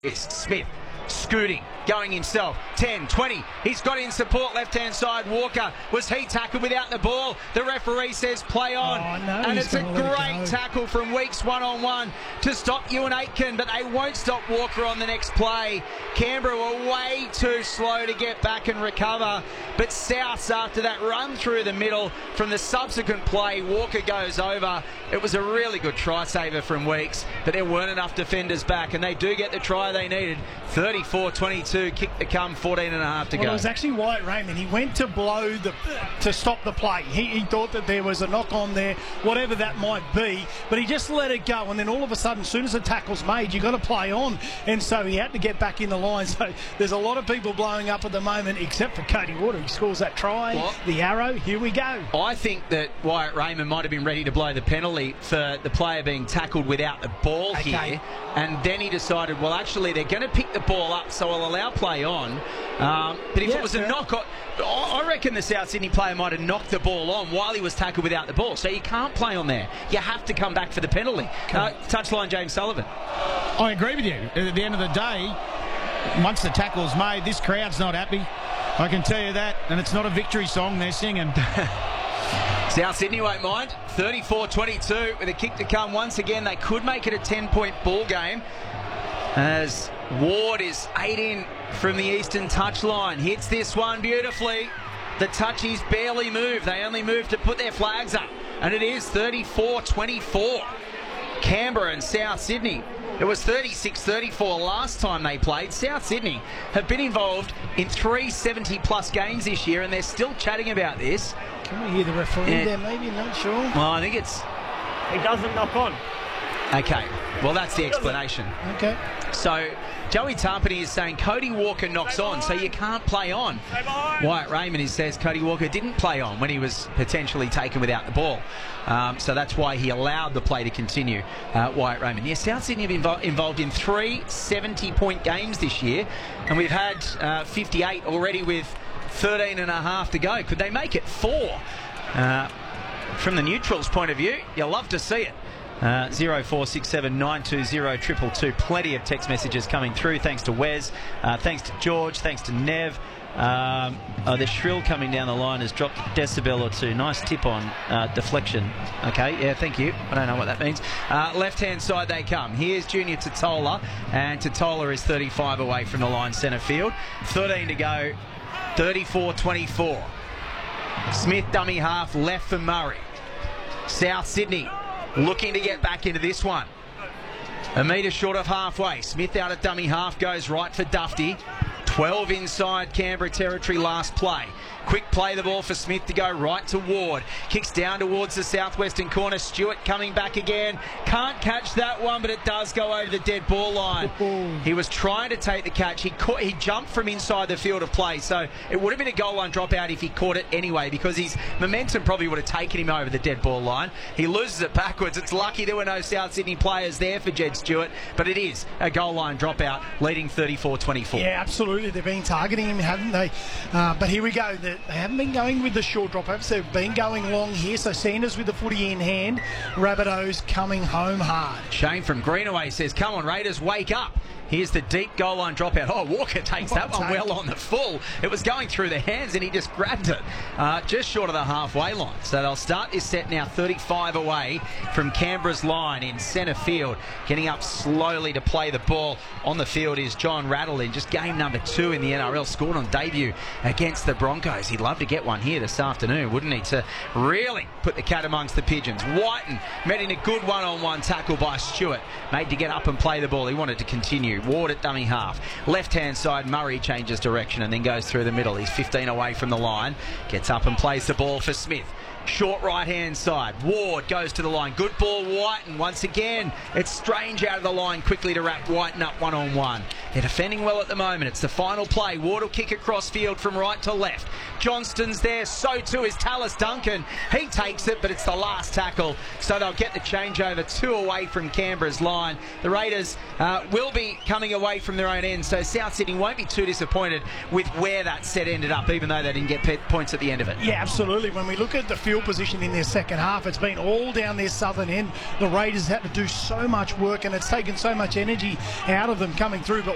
Smith scooting, going himself, 10, 20, he's got in support, left-hand side, Walker, was he tackled without the ball? The referee says play on, and it's a great tackle from Weeks one-on-one to stop Ewan Aitken, but they won't stop Walker on the next play. Canberra were way too slow to get back and recover, but Souths, after that run through the middle from the subsequent play, Walker goes over. It was a really good try saver from Weeks, but there weren't enough defenders back, and they do get the try they needed. 34-22, kick to come, 14 and a half to go. It was actually Wyatt Raymond. He went to blow to stop the play. He thought that there was a knock on there, whatever that might be, but he just let it go, and then all of a sudden, as soon as the tackle's made, you've got to play on, and so he had to get back in the line. So there's a lot of people blowing up at the moment, except for Cody Water. He scores that try, the arrow, here we go. I think that Wyatt Raymond might have been ready to blow the penalty for the player being tackled without the ball here, and then he decided, well, actually, they're going to pick the ball up, so I'll allow play on. But if it was a knock on, I reckon the South Sydney player might have knocked the ball on while he was tackled without the ball. So you can't play on there. You have to come back for the penalty. Touchline, James Sullivan. I agree with you. At the end of the day, once the tackle's made, this crowd's not happy. I can tell you that. And it's not a victory song they're singing. South Sydney won't mind. 34-22 with a kick to come. Once again, they could make it a 10-point ball game, as Ward is 8 in from the eastern touchline. Hits this one beautifully. The touchies barely move. They only move to put their flags up. And it is 34-24. Canberra and South Sydney. It was 36-34 last time they played. South Sydney have been involved in 3 70-plus games this year, and they're still chatting about this. Can we hear the referee there? Maybe, not sure. Well, I think it's... He doesn't knock on. Okay, well, that's the explanation. Okay. So, Joey Tarpany is saying Cody Walker knocks on, so you can't play on. Wyatt Raymond says Cody Walker didn't play on when he was potentially taken without the ball. So that's why he allowed the play to continue, Wyatt Raymond. Yeah, South Sydney have been involved in 3 70-point games this year, and we've had 58 already with 13 and a half to go. Could they make it 4? From the neutrals' point of view, you'll love to see it. 0467 920 222. Plenty of text messages coming through. Thanks to Wes, thanks to George, thanks to Nev. The shrill coming down the line has dropped a decibel or two. Nice tip on deflection. Okay, yeah, thank you. I don't know what that means. Left-hand side they come. Here's Junior Totola, and Totola is 35 away from the line, centre field. 13 to go. 34-24. Smith dummy half left for Murray. South Sydney looking to get back into this one. A metre short of halfway. Smith out at dummy half, goes right for Dufty. 12 inside Canberra territory last play. Quick play the ball for Smith to go right to Ward. Kicks down towards the southwestern corner. Stewart coming back again. Can't catch that one, but it does go over the dead ball line. He was trying to take the catch. He jumped from inside the field of play, so it would have been a goal line dropout if he caught it anyway, because his momentum probably would have taken him over the dead ball line. He loses it backwards. It's lucky there were no South Sydney players there for Jed Stewart, but it is a goal line dropout, leading 34-24. Yeah, absolutely. They've been targeting him, haven't they? But here we go. They haven't been going with the short dropouts. They've been going long here. So Sanders with the footy in hand. Rabbitohs coming home hard. Shane from Greenaway says, come on, Raiders, wake up. Here's the deep goal line dropout. Oh, Walker takes that one well on the full. It was going through the hands and he just grabbed it just short of the halfway line. So they'll start this set now 35 away from Canberra's line in centre field. Getting up slowly to play the ball on the field is John Rattling. Just game number 2 in the NRL. Scored on debut against the Broncos. He'd love to get one here this afternoon, wouldn't he? To really put the cat amongst the pigeons. Whiten met in a good one-on-one tackle by Stewart. Made to get up and play the ball. He wanted to continue. Ward at dummy half. Left-hand side, Murray changes direction and then goes through the middle. He's 15 away from the line. Gets up and plays the ball for Smith. Short right-hand side. Ward goes to the line. Good ball, Whiten. Once again, it's Strange out of the line quickly to wrap Whiten up one-on-one. They're defending well at the moment. It's the final play. Ward will kick across field from right to left. Johnston's there. So too is Tallis Duncan. He takes it, but it's the last tackle. So they'll get the changeover 2 away from Canberra's line. The Raiders will be coming away from their own end. So South Sydney won't be too disappointed with where that set ended up, even though they didn't get points at the end of it. Yeah, absolutely. When we look at the field position in their second half, it's been all down their southern end. The Raiders had to do so much work, and it's taken so much energy out of them coming through. But